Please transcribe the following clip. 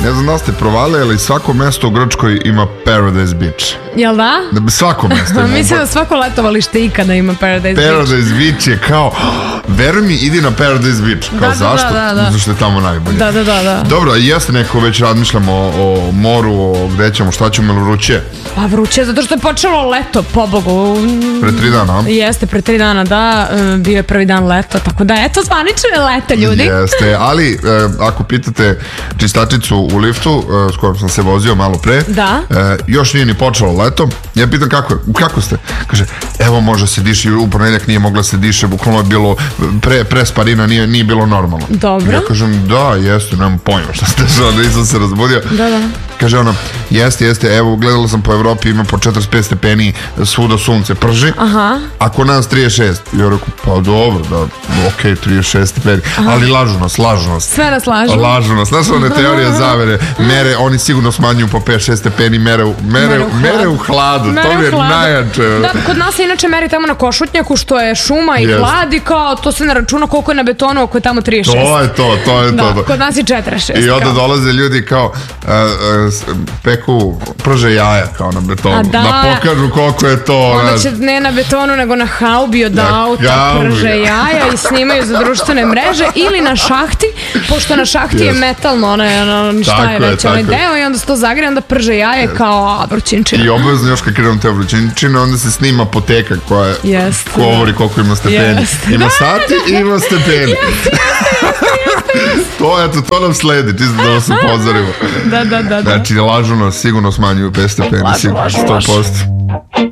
Ne znam da ste provali, ali svako mesto u Grčkoj ima Paradise Beach. Jel da? Svako mesto ima. Mislim da svako letovalište ikada ima Paradise Beach. Paradise Beach je kao, veruj mi, idi na Paradise Beach. Kao zašto? Zato što je tamo najbolje. Da. Dobro, jeste neko već razmišljamo o moru, o gde ćemo, šta ćemo, ili vruće? Pa vruće, zato što je počelo leto, pobogu. Pre 3 dana. Jeste, pre 3 dana, da, bio je prvi dan leta, tako da eto, zvanično je leta, ljudi. Jeste, ali ako pitate čistačicu u liftu, s kojom sam se vozio malo pre, još nije ni počelo leto, ja pitam kako ste? Kaže, evo može se diši, u ponedjeljak nije mogla se diše, bukvalno je bilo, pre sparina nije bilo normalno. Dobro. Ja kažem, da, jeste, nemam pojma šta ste što, nisam se razbudio. Da. Kaže ona, jeste, evo, gledala sam po Evropi, ima po 45 stepeni, svuda sunce prži, a kod nas 36. Ja rekao, pa dobro, da, okej, 36 stepeni, ali lažu nas. Sve nas lažu. Lažu nas, znaš one teorije zavere, mere, oni sigurno smanjuju po 5-6 stepeni, mere u hladu, to mi je najjače. Da, kod nas se inače meri tamo na Košutnjaku, što je šuma i hlad i kao, to se ne računa koliko je na betonu, ako je tamo 36. To je to. Kod nas je 46. I onda dolaze ljudi kao, prže jaja kao na betonu, da pokažu koliko je to. Onda će ne na betonu, nego na haubi od auta prže jaja i snimaju za društvene mreže ili na šahti, pošto na šahti je metalno, šta je već onaj deo i onda se to zagreje, onda prže jaje kao vrućinčina. I obavezno još kad krenu te vrućinčine, onda se snima apoteka koja govori koliko ima stepeni. Ima sati i ima stepeni. To nam sledi, čisto da vas upozorimo. Da. Znači, lažu nas, sigurno smanjuju 5 stepeni, sigurno 100%.